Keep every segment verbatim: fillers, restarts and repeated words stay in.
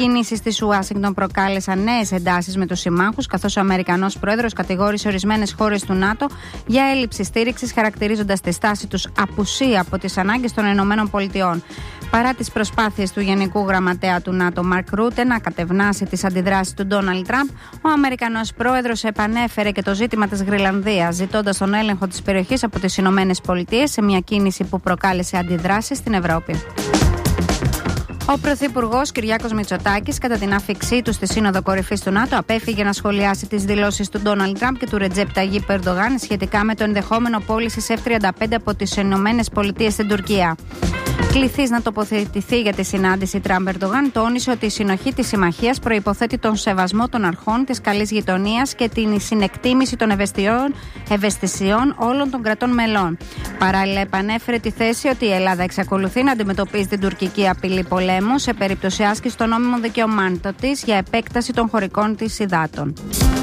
κινήσεις της Ουάσιγκτον προκάλεσαν νέες εντάσεις με τους συμμάχους, καθώς ο Αμερικανός πρόεδρος κατηγόρησε ορισμένες χώρες του ΝΑΤΟ για έλλειψη στήριξης, χαρακτηρίζοντας τη στάση τους απουσία από τις ανάγκες των ΗΠΑ. Παρά τις προσπάθειες του Γενικού Γραμματέα του ΝΑΤΟ, Μαρκ Ρούτε, να κατευνάσει τις αντιδράσεις του Ντόναλντ Τραμπ, ο Αμερικανός πρόεδρος επανέφερε και το ζήτημα της Γροιλανδίας, ζητώντας τον έλεγχο της περιοχής από τις Ηνωμένες Πολιτείες, σε μια κίνηση που προκάλεσε αντιδράσεις στην Ευρώπη. Ο Πρωθυπουργός Κυριάκος Μητσοτάκης, κατά την άφιξή του στη Σύνοδο Κορυφής του ΝΑΤΟ, απέφυγε να σχολιάσει τις δηλώσεις του Ντόναλντ Τραμπ και του Ρετζέπ Ταγίπ Ερντογάν σχετικά με το ενδεχόμενο πώλησης εφ τριάντα πέντε από τις Ηνωμένες Πολιτείες στην Τουρκία. Κληθής να τοποθετηθεί για τη συνάντηση Τραμπ-Ερντογάν, τόνισε ότι η συνοχή της συμμαχίας προϋποθέτει τον σεβασμό των αρχών της καλής γειτονίας και την συνεκτίμηση των ευαισθησιών όλων των κρατών μελών. Παράλληλα, επανέφερε τη θέση ότι η Ελλάδα εξακολουθεί να αντιμετωπίζει την τουρκική απειλή πολέμου σε περίπτωση άσκησης των νόμιμων δικαιωμάτων της για επέκταση των χωρικών της υδάτων.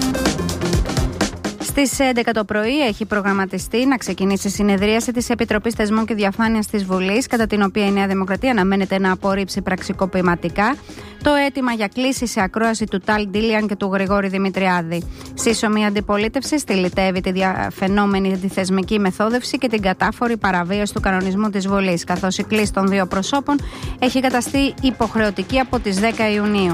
Στις έντεκα το πρωί έχει προγραμματιστεί να ξεκινήσει η συνεδρίαση της Επιτροπής Θεσμών και Διαφάνειας της Βουλής, κατά την οποία η Νέα Δημοκρατία αναμένεται να απορρίψει πραξικοπηματικά το αίτημα για κλήση σε ακρόαση του Ταλ Ντίλιαν και του Γρηγόρη Δημητριάδη. Σύσσωμη αντιπολίτευση στυλιτεύει τη διαφαινόμενη αντιθεσμική μεθόδευση και την κατάφορη παραβίαση του κανονισμού της Βουλής, καθώς η κλήση των δύο προσώπων έχει καταστεί υποχρεωτική από τις δέκα Ιουνίου.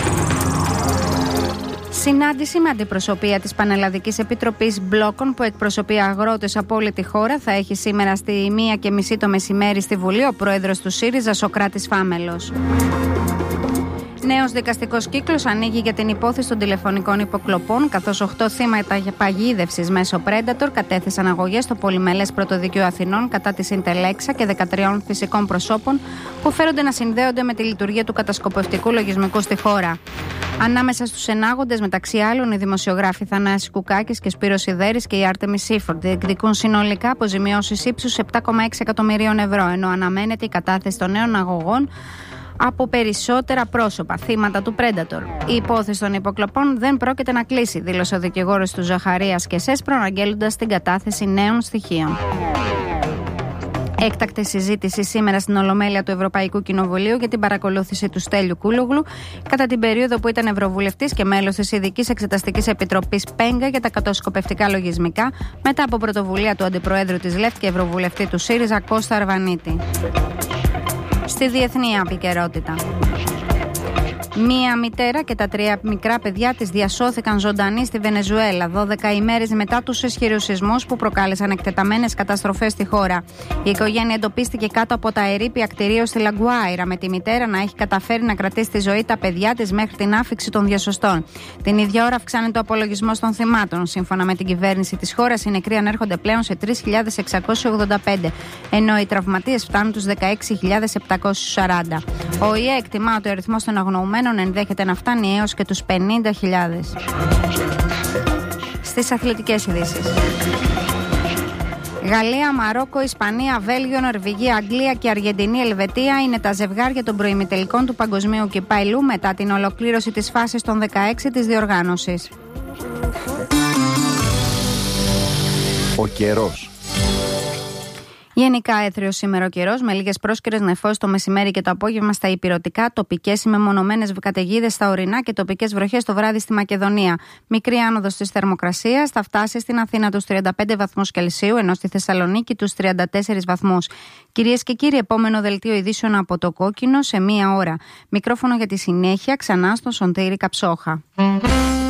Συνάντηση με αντιπροσωπεία της Πανελλαδικής Επιτροπής Μπλόκων, που εκπροσωπεί αγρότες από όλη τη χώρα, θα έχει σήμερα στη μία και μισή το μεσημέρι στη Βουλή ο πρόεδρος του ΣΥΡΙΖΑ, Σωκράτης Φάμελος. Νέος δικαστικός κύκλος ανοίγει για την υπόθεση των τηλεφωνικών υποκλοπών, καθώς οκτώ θύματα παγίδευσης μέσω Predator κατέθεσαν αγωγές στο Πολυμελές Πρωτοδικείο Αθηνών κατά της Συντελέξα και δεκατριών φυσικών προσώπων που φέρονται να συνδέονται με τη λειτουργία του κατασκοπευτικού λογισμικού στη χώρα. Ανάμεσα στους ενάγοντες, μεταξύ άλλων, οι δημοσιογράφοι Θανάσης Κουκάκης και Σπύρος Σιδέρης και η Άρτεμις Σίφορντ διεκδικούν συνολικά αποζημιώσεις ύψους επτά κόμμα έξι εκατομμυρίων ευρώ, ενώ αναμένεται η κατάθεση των νέων αγωγών από περισσότερα πρόσωπα, θύματα του Predator. Η υπόθεση των υποκλοπών δεν πρόκειται να κλείσει, δήλωσε ο δικηγόρος του Ζαχαρίας και Σες, προαναγγέλλοντας την κατάθεση νέων στοιχείων. Έκτακτη συζήτηση σήμερα στην Ολομέλεια του Ευρωπαϊκού Κοινοβουλίου για την παρακολούθηση του Στέλιου Κούλογλου κατά την περίοδο που ήταν Ευρωβουλευτής και μέλος της Ειδικής Εξεταστικής Επιτροπής ΠΕΝΓΑ για τα κατασκοπευτικά λογισμικά, μετά από πρωτοβουλία του Αντιπροέδρου της ΛΕΦΤ και Ευρωβουλευτή του ΣΥΡΙΖΑ Κώστα Αρβανίτη. Στη διεθνή επικαιρότητα. Μία μητέρα και τα τρία μικρά παιδιά της διασώθηκαν ζωντανοί στη Βενεζουέλα, δώδεκα ημέρες μετά τους ισχυρούς σεισμούς που προκάλεσαν εκτεταμένες καταστροφές στη χώρα. Η οικογένεια εντοπίστηκε κάτω από τα ερείπια κτηρίου στη Λαγκουάιρα, με τη μητέρα να έχει καταφέρει να κρατήσει τη ζωή τα παιδιά της μέχρι την άφιξη των διασωστών. Την ίδια ώρα αυξάνεται ο απολογισμός των θυμάτων. Σύμφωνα με την κυβέρνηση της χώρας, οι νεκροί ανέρχονται πλέον σε τρεις χιλιάδες εξακόσιοι ογδόντα πέντε, ενώ οι τραυματίες φτάνουν τους δεκαέξι χιλιάδες επτακόσιους σαράντα. Ο ΙΕ εκτιμά ότι ο αριθμός των αγνοωμένων ενδέχεται να φτάνει έως και τους πενήντα χιλιάδες. Στις αθλητικές ειδήσεις. Γαλλία, Μαρόκο, Ισπανία, Βέλγιο, Νορβηγία, Αγγλία και Αργεντινή, Ελβετία είναι τα ζευγάρια των προημιτελικών του Παγκοσμίου Κυπέλλου μετά την ολοκλήρωση της φάσης των δεκαέξι της διοργάνωσης. Ο καιρός. Γενικά έθριος σήμερα ο καιρός, με λίγες πρόσκαιρες νεφώσεις το μεσημέρι και το απόγευμα στα ηπειρωτικά, τοπικές ή μεμονωμένες καταιγίδες στα ορεινά και τοπικές βροχές το βράδυ στη Μακεδονία. Μικρή άνοδος της θερμοκρασίας θα φτάσει στην Αθήνα τους τριάντα πέντε βαθμούς Κελσίου, ενώ στη Θεσσαλονίκη τους τριάντα τέσσερις βαθμούς. Κυρίες και κύριοι, επόμενο δελτίο ειδήσεων από το Κόκκινο σε μία ώρα. Μικρόφωνο για τη συνέχεια ξανά στον Σωτήρη Καψόχα.